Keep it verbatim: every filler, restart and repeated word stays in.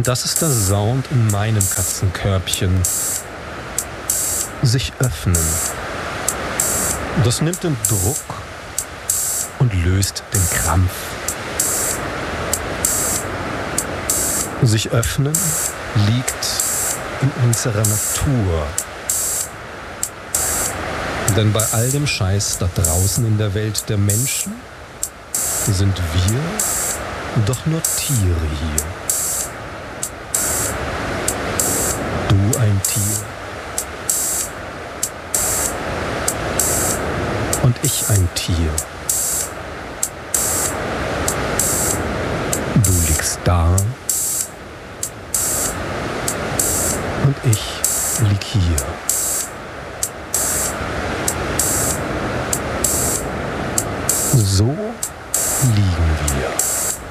Das ist der Sound in meinem Katzenkörbchen. Sich öffnen. Das nimmt den Druck und löst den Krampf. Sich öffnen liegt in unserer Natur. Denn bei all dem Scheiß da draußen in der Welt der Menschen sind wir doch nur Tiere hier. Du ein Tier. Und ich ein Tier. Du liegst da. Und ich lieg hier.